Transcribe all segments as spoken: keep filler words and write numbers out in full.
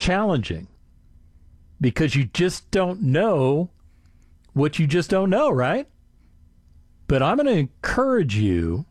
challenging because you just don't know what you just don't know, right? But I'm going to encourage you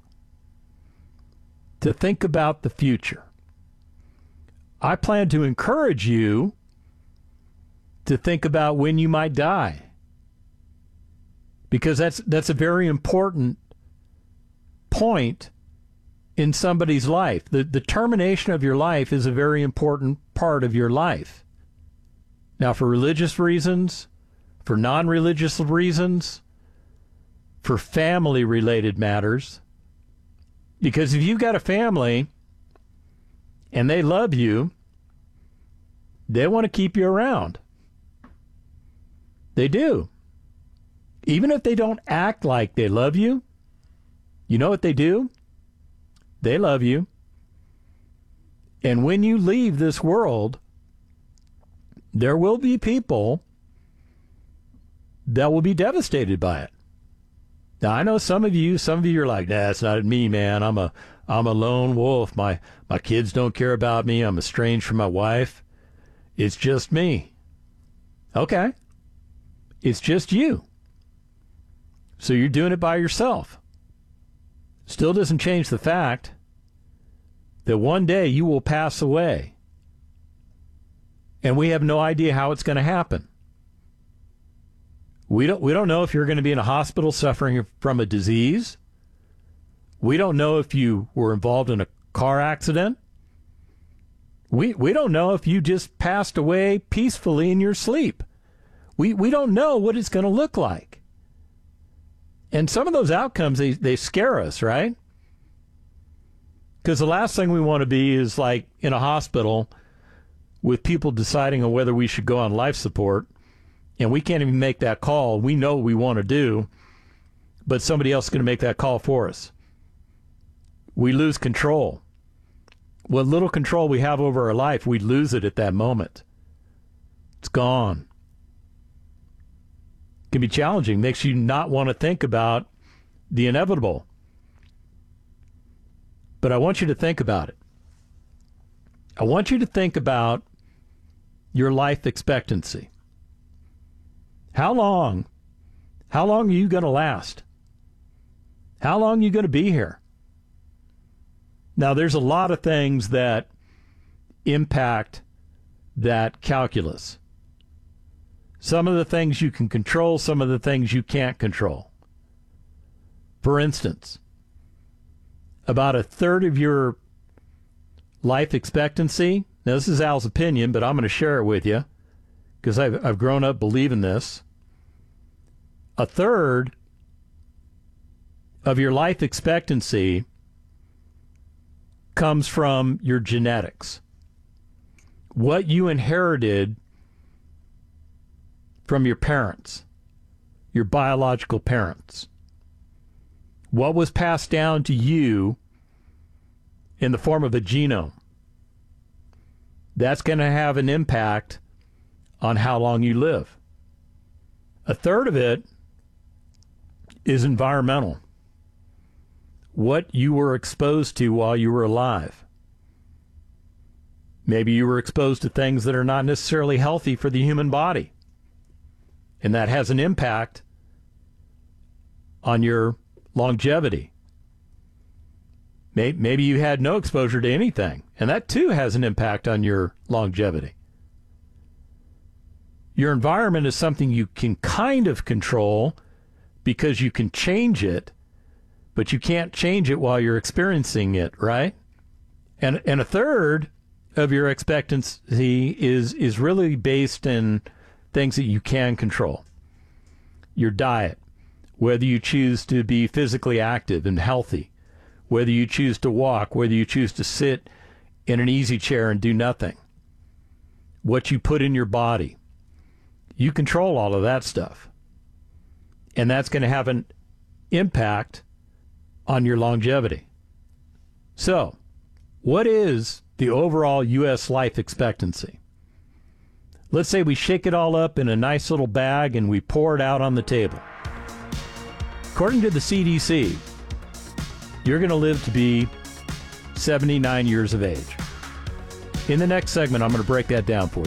to think about the future. I plan to encourage you to think about when you might die, because that's that's a very important point in somebody's life. The, the termination of your life is a very important part of your life. Now, for religious reasons, for non-religious reasons, for family-related matters, because if you've got a family and they love you, they want to keep you around. They do. Even if they don't act like they love you, you know what they do? They love you. And when you leave this world, there will be people that will be devastated by it. Now, I know some of you, some of you are like, nah, it's not me, man. I'm a, I'm a lone wolf. My, my kids don't care about me. I'm estranged from my wife. It's just me. Okay. It's just you. So you're doing it by yourself. Still doesn't change the fact that one day you will pass away. And we have no idea how it's going to happen. We don't we don't know if you're going to be in a hospital suffering from a disease. We don't know if you were involved in a car accident. We we don't know if you just passed away peacefully in your sleep. We we don't know what it's going to look like. And some of those outcomes, they, they scare us, right? Because the last thing we want to be is like in a hospital with people deciding on whether we should go on life support, and we can't even make that call. We know what we want to do, but somebody else is going to make that call for us. We lose control. What little control we have over our life, we lose it at that moment. It's gone. It can be challenging. Makes you not want to think about the inevitable. But I want you to think about it. I want you to think about your life expectancy. How long, how long are you going to last? How long are you going to be here? Now, there's a lot of things that impact that calculus. Some of the things you can control, some of the things you can't control. For instance, about a third of your life expectancy, now this is Al's opinion, but I'm going to share it with you because I've, I've grown up believing this. A third of your life expectancy comes from your genetics. What you inherited from your parents, your biological parents. What was passed down to you in the form of a genome. That's going to have an impact on how long you live. A third of it is environmental. What you were exposed to while you were alive. Maybe you were exposed to things that are not necessarily healthy for the human body. And that has an impact on your longevity. Maybe you had no exposure to anything, and that too has an impact on your longevity. Your environment is something you can kind of control because you can change it, but you can't change it while you're experiencing it, right? And and a third of your expectancy is is really based in things that you can control. Your diet, whether you choose to be physically active and healthy, whether you choose to walk, whether you choose to sit in an easy chair and do nothing, what you put in your body. You control all of that stuff. And that's going to have an impact on your longevity. So, what is the overall U S life expectancy? Let's say we shake it all up in a nice little bag and we pour it out on the table. According to the C D C, you're going to live to be seventy-nine years of age. In the next segment, I'm going to break that down for you.